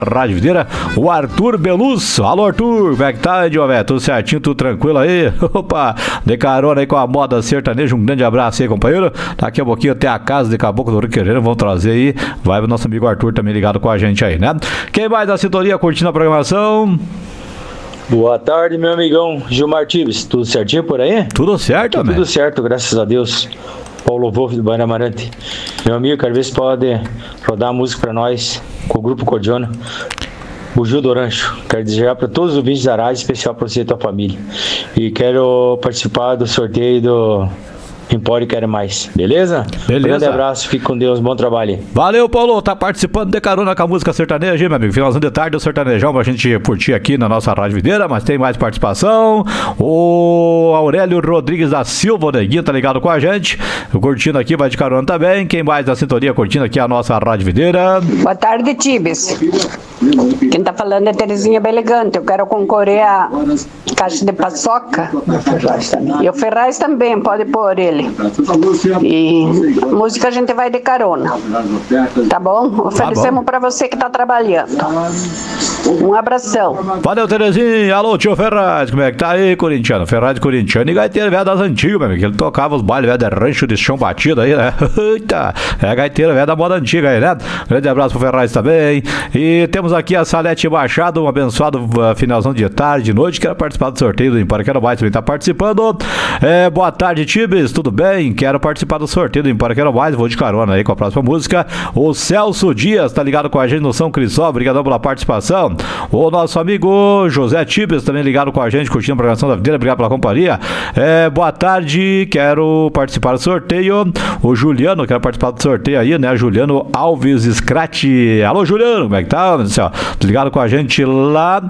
Rádio Videira, o Arthur Belusso. Alô, Arthur, como é que tá, Diové? Tudo certinho, tudo tranquilo aí? Opa, de carona aí com a moda sertaneja, um grande abraço aí, companheiro. Daqui a pouquinho até a casa de Caboclo do Rio Quereiro, vamos trazer aí, vai o nosso amigo Arthur também ligado com a gente aí, né? Quem mais da sintonia curtindo a programação? Boa tarde, meu amigão Gilmar Tibes, tudo certinho por aí? Tudo certo, também. Tudo certo, graças a Deus. Paulo Wolff do Bairro Amarante. Meu amigo, quero ver se pode rodar a música pra nós com o Grupo Cordiona, Buju do Rancho. Quero desejar para todos os ouvintes da rádio, especial para você e tua família. E quero participar do sorteio do Empório Quero Mais, beleza? Beleza. Grande abraço, fique com Deus, bom trabalho. Valeu, Paulo, tá participando de carona com a música sertaneja, meu amigo. Finalzinho de tarde, o sertanejão pra gente curtir aqui na nossa Rádio Videira, mas tem mais participação. O Aurélio Rodrigues da Silva, o Neguinho, tá ligado com a gente, curtindo aqui, vai de carona também. Quem mais da sintonia curtindo aqui a nossa Rádio Videira? Boa tarde, Tibes. Quem tá falando é Terezinha Belegante. Eu quero concorrer a caixa de paçoca. E o Ferraz também, pode pôr ele. E música a gente vai de carona. Tá bom? Oferecemos pra você que tá trabalhando. Um abração. Valeu, Terezinha. Alô, tio Ferraz, como é que tá aí, corintiano? Ferraz corintiano e gaiteiro velho das antigas, meu amigo. Ele tocava os bailes velho de rancho de chão batido aí, né? Eita, é gaiteiro velho da moda antiga aí, né? Grande abraço pro Ferraz também. E temos aqui a Salete Machado, um abençoado finalzão de tarde, de noite, quero participar do sorteio do Empório Quero Mais, também tá participando. Boa tarde, Tibes, tudo bem? Quero participar do sorteio do Empório Quero Mais, vou de carona aí com a próxima música. O Celso Dias tá ligado com a gente no São Cristóvão, obrigadão pela participação. O nosso amigo José Tibes também ligado com a gente, curtindo a programação da Videira, obrigado pela companhia. Boa tarde, quero participar do sorteio. O Juliano, quero participar do sorteio aí, né? Juliano Alves Scrati. Alô, Juliano, como é que tá? Tá ligado com a gente lá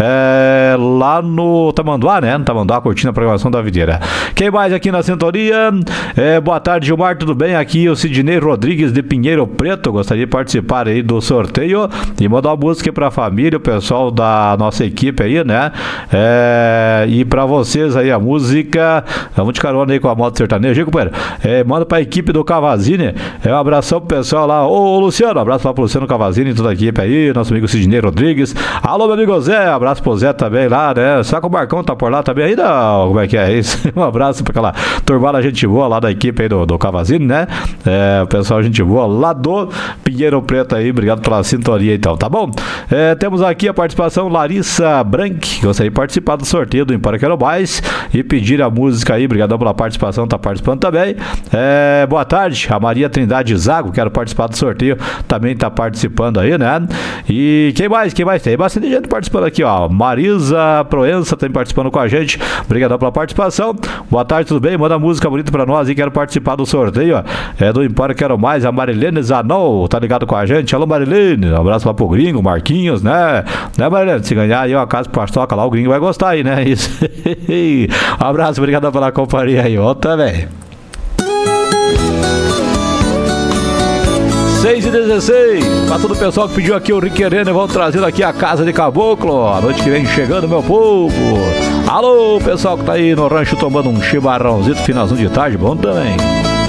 no Tamanduá, né? No Tamanduá, curtindo a programação da Videira. Quem mais aqui na sintonia? Boa tarde, Gilmar, tudo bem? Aqui o Sidney Rodrigues de Pinheiro Preto, gostaria de participar aí do sorteio e mandar uma música pra família, o pessoal da nossa equipe aí, né? E pra vocês aí a música, vamos de carona aí com a moto sertaneja, hein, companheiro? Manda pra equipe do Cavazini, um abração pro pessoal lá, ô Luciano, abraço lá pro Luciano Cavazini e toda a equipe aí, nosso amigo Sidney Rodrigues. Alô, meu amigo Zé, abraço pro Zé também lá, né? Será que o Marcão tá por lá também ainda? Como é que é isso? Um abraço pra aquela turmada gente boa lá da equipe aí do Cavazini, né? O pessoal gente boa lá do Pinheiro Preto aí, obrigado pela sintonia então, tá bom? Temos aqui a participação Larissa Brank, gostaria de participar do sorteio do Empório Quero Mais e pedir a música aí, obrigadão pela participação, tá participando também. Boa tarde, a Maria Trindade Zago, quero participar do sorteio, também tá participando aí, né? E quem mais? Tem bastante gente participando aqui, ó. Marisa Proença também participando com a gente, obrigadão pela participação. Boa tarde, tudo bem? Manda música bonita pra nós e quero participar do sorteio, ó. Do Empório Quero Mais, a Marilene Zanol, tá ligado com a gente? Alô, Marilene, um abraço lá pro Gringo, Marquinhos, né? Marilene? Se ganhar aí uma casa pro Pastoca lá, o Gringo vai gostar aí, né? Isso. Um abraço, obrigado pela companhia aí, ó, também. 6h16, pra todo o pessoal que pediu aqui o Riquerene, vamos trazendo aqui a Casa de Caboclo, a noite que vem chegando, meu povo. Alô, pessoal que tá aí no rancho tomando um chimarrãozinho, finalzinho de tarde, bom também.